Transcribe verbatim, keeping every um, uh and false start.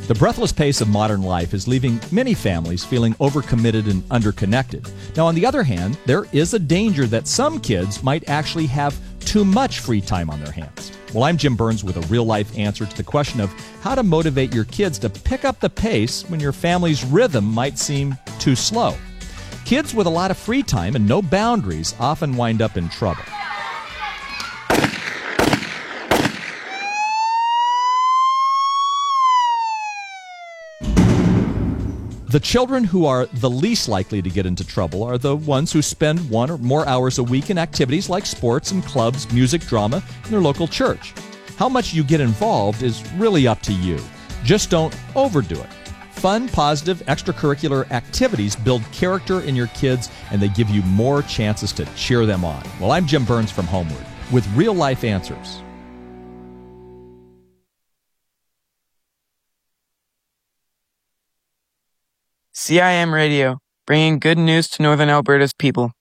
The breathless pace of modern life is leaving many families feeling overcommitted and underconnected. Now, on the other hand, there is a danger that some kids might actually have too much free time on their hands. Well, I'm Jim Burns with a real-life answer to the question of how to motivate your kids to pick up the pace when your family's rhythm might seem too slow. Kids with a lot of free time and no boundaries often wind up in trouble. The children who are the least likely to get into trouble are the ones who spend one or more hours a week in activities like sports and clubs, music, drama, and their local church. How much you get involved is really up to you. Just don't overdo it. Fun, positive, extracurricular activities build character in your kids, and they give you more chances to cheer them on. Well, I'm Jim Burns from Homeward with real-life answers. C I M Radio, bringing good news to Northern Alberta's people.